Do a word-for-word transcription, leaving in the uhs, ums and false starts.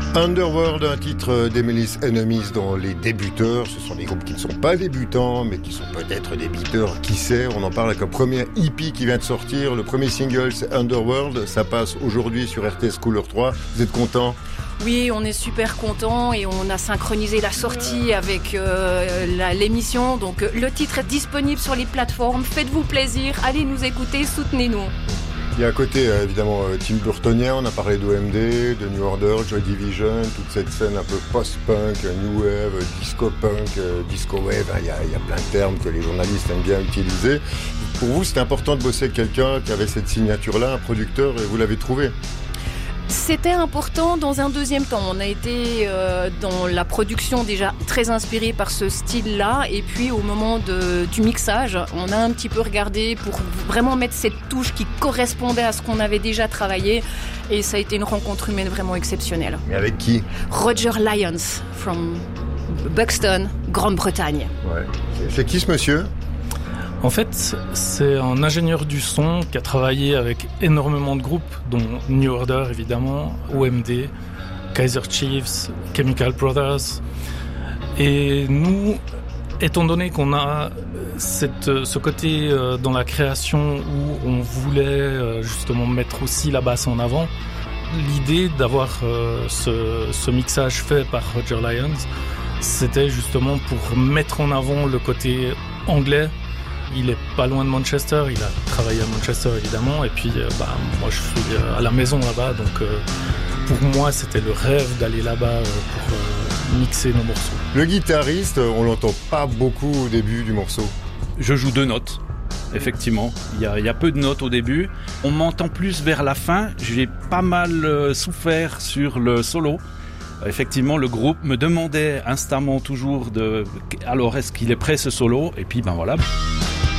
Underworld, un titre d'Emily's Enemies dont les débuteurs, ce sont des groupes qui ne sont pas débutants, mais qui sont peut-être débuteurs, qui sait. On en parle avec un premier E P qui vient de sortir. Le premier single, c'est Underworld. Ça passe aujourd'hui sur R T S Couleur trois. Vous êtes content ? Oui, on est super contents et on a synchronisé la sortie avec euh, la, l'émission. Donc le titre est disponible sur les plateformes. Faites-vous plaisir, allez nous écouter, soutenez-nous. Il y a un côté euh, évidemment euh, Tim Burtonien, on a parlé d'O M D, de New Order, Joy Division, toute cette scène un peu post-punk, new wave, disco-punk, euh, disco-wave, il y a, il y a plein de termes que les journalistes aiment bien utiliser. Pour vous, c'était important de bosser avec quelqu'un qui avait cette signature-là, un producteur, et vous l'avez trouvé ? C'était important dans un deuxième temps. On a été euh, dans la production déjà très inspiré par ce style-là, et puis au moment de, du mixage, on a un petit peu regardé pour vraiment mettre cette touche qui correspondait à ce qu'on avait déjà travaillé, et ça a été une rencontre humaine vraiment exceptionnelle. Mais avec qui ? Roger Lyons, from Buxton, Grande-Bretagne. Ouais. C'est, c'est qui ce monsieur ? En fait, c'est un ingénieur du son qui a travaillé avec énormément de groupes, dont New Order évidemment, O M D, Kaiser Chiefs, Chemical Brothers. Et nous, étant donné qu'on a cette, ce côté dans la création où on voulait justement mettre aussi la basse en avant, l'idée d'avoir ce, ce mixage fait par Roger Lyons, c'était justement pour mettre en avant le côté anglais. Il est pas loin de Manchester, il a travaillé à Manchester évidemment, et puis bah, moi je suis à la maison là-bas, donc euh, pour moi c'était le rêve d'aller là-bas euh, pour euh, mixer nos morceaux. Le guitariste, on l'entend pas beaucoup au début du morceau. Je joue deux notes, effectivement, il y a, il y a peu de notes au début, on m'entend plus vers la fin, j'ai pas mal euh, souffert sur le solo. Effectivement, le groupe me demandait instamment toujours de alors est-ce qu'il est prêt ce solo, et puis ben voilà.